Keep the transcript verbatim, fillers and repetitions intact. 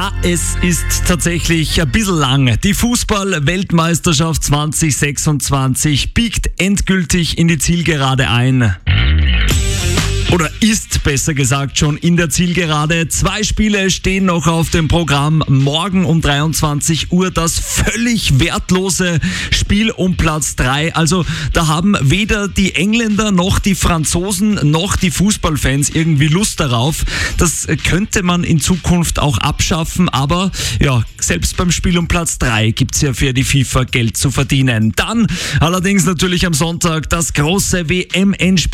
Ah, es ist tatsächlich ein bisschen lang. Die Fußball-Weltmeisterschaft zwanzig sechsundzwanzig biegt endgültig in die Zielgerade ein. Oder ist besser gesagt schon in der Zielgerade. Zwei Spiele stehen noch auf dem Programm. Morgen um dreiundzwanzig Uhr das völlig wertlose Spiel um Platz drei. Also da haben weder die Engländer noch die Franzosen noch die Fußballfans irgendwie Lust darauf. Das könnte man in Zukunft auch abschaffen. Aber ja, selbst beim Spiel um Platz drei gibt es ja für die FIFA Geld zu verdienen. Dann allerdings natürlich am Sonntag das große W M-Endspiel.